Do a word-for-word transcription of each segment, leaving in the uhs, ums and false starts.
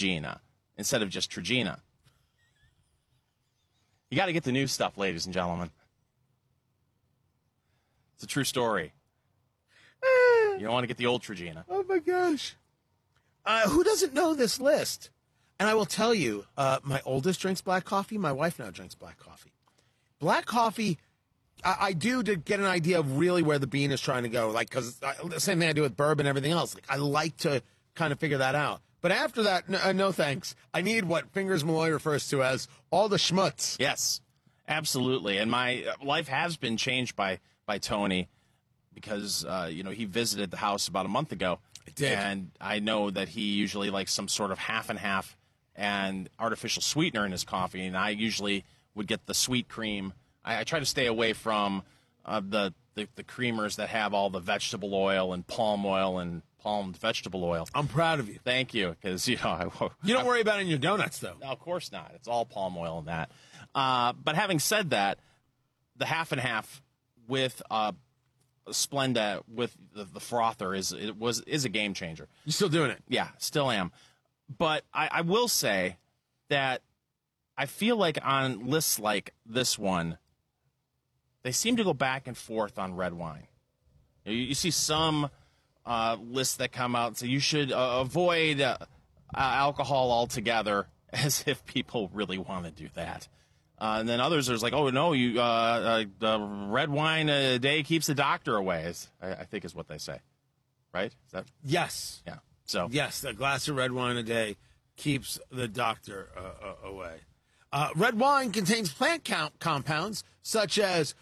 Trigina instead of just Trigina. You got to get the new stuff, ladies and gentlemen. It's a true story. You don't want to get the old Trigina. Oh, my gosh. Uh, who doesn't know this list? And I will tell you, uh, my oldest drinks black coffee. My wife now drinks black coffee. Black coffee, I, I do to get an idea of really where the bean is trying to go. Like, because the same thing I do with bourbon and everything else. Like, I like to kind of figure that out. But after that, no, uh, no thanks. I need what Fingers Malloy refers to as all the schmutz. Yes, absolutely. And my life has been changed by, by Tony because, uh, you know, he visited the house about a month ago. I did. And I know that he usually likes some sort of half and half and artificial sweetener in his coffee. And I usually would get the sweet cream. I, I try to stay away from uh, the, the, the creamers that have all the vegetable oil and palm oil and palmed vegetable oil. I'm proud of you. Thank you, because you know I, you don't worry about it in your donuts, though. No, of course not. It's all palm oil in that. Uh, but having said that, the half and half with uh, Splenda with the, the frother is it was is a game changer. You're still doing it? Yeah, still am. But I, I will say that I feel like on lists like this one, they seem to go back and forth on red wine. You, you see some uh, lists that come out and say you should uh, avoid uh, uh, alcohol altogether, as if people really want to do that. Uh, and then others are like, oh, no, you uh, uh, the red wine a day keeps the doctor away, is, I, I think is what they say. Right? Is that? Yes. Yeah. So yes, a glass of red wine a day keeps the doctor uh, uh, away. Uh, red wine contains plant count compounds such as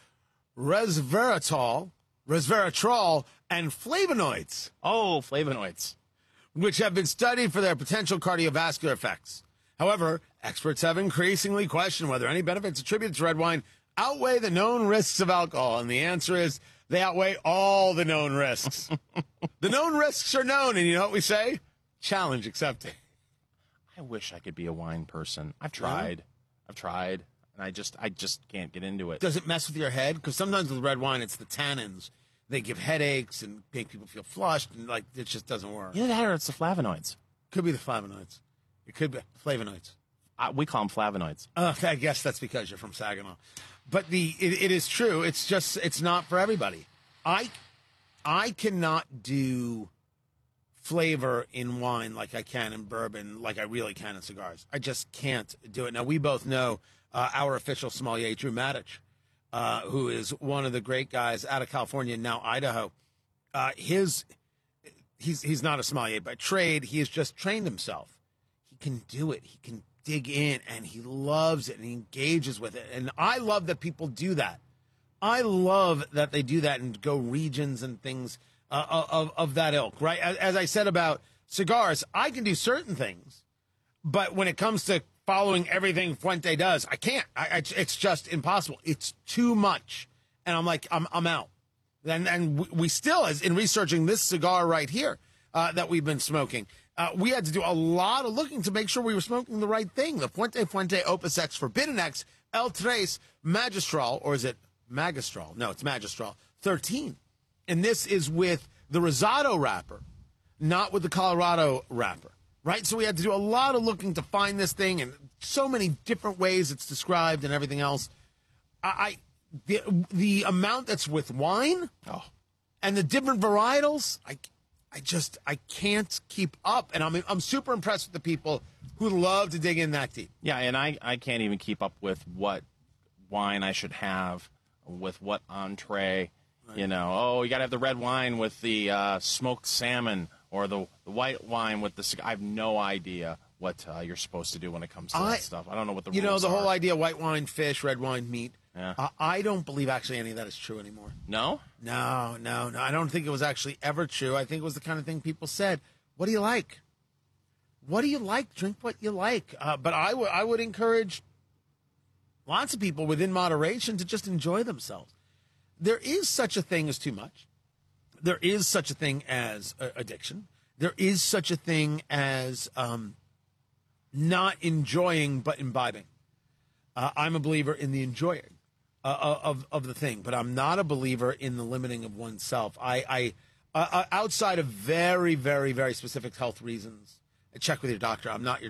resveratrol, resveratrol, and flavonoids. Oh, flavonoids. Which have been studied for their potential cardiovascular effects. However, experts have increasingly questioned whether any benefits attributed to red wine outweigh the known risks of alcohol. And the answer is they outweigh all the known risks. The known risks are known, and you know what we say? Challenge accepted. I wish I could be a wine person. I've tried. Yeah. I've tried, and I just I just can't get into it. Does it mess with your head? Because sometimes with red wine, it's the tannins. They give headaches and make people feel flushed, and like it just doesn't work. Either that or it's the flavonoids. Could be the flavonoids. It could be flavonoids. Uh, we call them flavonoids. Uh, I guess that's because you're from Saginaw. But the it, it is true. It's just it's not for everybody. I I cannot do flavor in wine like I can in bourbon, like I really can in cigars. I just can't do it. Now, we both know uh, our official sommelier, Drew Matich, uh, who is one of the great guys out of California, now Idaho. Uh, his he's he's not a sommelier by trade. He has just trained himself. He can do it. He can dig in, and he loves it, and he engages with it. And I love that people do that. I love that they do that and go regions and things uh, of, of that ilk, right? As, as I said about cigars, I can do certain things, but when it comes to following everything Fuente does, I can't. I, I, it's just impossible. It's too much. And I'm like, I'm, I'm out. And, and we still, as in researching this cigar right here uh, that we've been smoking, uh, we had to do a lot of looking to make sure we were smoking the right thing. The Fuente Fuente Opus X Forbidden X El Tres Magistral, or is it Magistral? No, it's Magistral thirteen. And this is with the Rosado wrapper, not with the Colorado wrapper, right? So we had to do a lot of looking to find this thing, and so many different ways it's described and everything else. I, I the the amount that's with wine, oh, and the different varietals, I I just I can't keep up, and I'm I'm super impressed with the people who love to dig in that deep. Yeah, and I I can't even keep up with what wine I should have with what entree. Right. You know, oh, you got to have the red wine with the uh, smoked salmon, or the, the white wine with the cigar. I have no idea what uh, you're supposed to do when it comes to I, that stuff. I don't know what the you rules know the are. whole idea: white wine, fish, red wine, meat. Yeah. Uh, I don't believe actually any of that is true anymore. No, no, no, no. I don't think it was actually ever true. I think it was the kind of thing people said. What do you like? What do you like? Drink what you like. Uh, but I would I would encourage lots of people within moderation to just enjoy themselves. There is such a thing as too much. There is such a thing as uh, addiction. There is such a thing as um, not enjoying but imbibing. Uh, I'm a believer in the enjoying uh, of of the thing, but I'm not a believer in the limiting of oneself. I, I uh, outside of very, very, very specific health reasons, check with your doctor. I'm not your